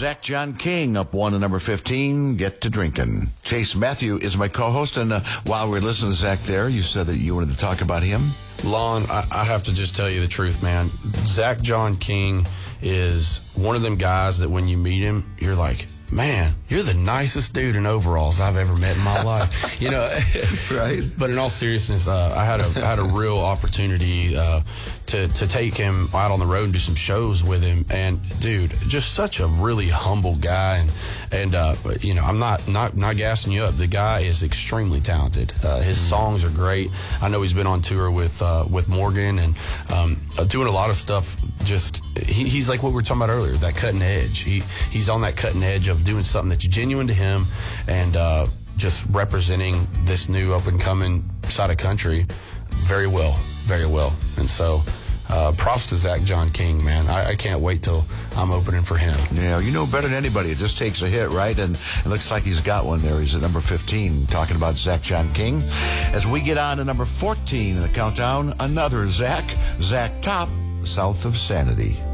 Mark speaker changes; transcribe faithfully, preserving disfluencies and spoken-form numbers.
Speaker 1: Zach John King up one to number fifteen, Get to Drinking. Chase Matthew is my co-host, and uh, while we're listening to Zach there, you said that you wanted to talk about him.
Speaker 2: Lon, I, I have to just tell you the truth, man. Zach John King is one of them guys that when you meet him, you're like, man, you're the nicest dude in overalls I've ever met in my life. You know,
Speaker 1: right?
Speaker 2: But in all seriousness, uh, I had a I had a real opportunity uh, to to take him out on the road and do some shows with him. And dude, just such a really humble guy. And and uh, you know, I'm not not not gassing you up. The guy is extremely talented. Uh, his songs are great. I know he's been on tour with uh, with Morgan and um, doing a lot of stuff. Just he, he's like what we were talking about earlier, that cutting edge. He he's on that cutting edge of doing something that's genuine to him and uh, just representing this new up and coming side of country very well, very well. And so uh, props to Zach John King, man. I, I can't wait till I'm opening for him.
Speaker 1: Yeah, you know better than anybody. It just takes a hit, right? And it looks like he's got one there. He's at number fifteen, talking about Zach John King. As we get on to number fourteen in the countdown, another Zach, Zach Top, South of Sanity.